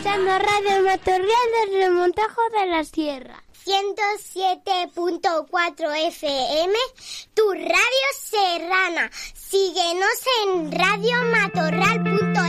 Radio Matorral del Remontajo de la Sierra. 107.4 FM, tu radio serrana. Síguenos en radiomatorral.es.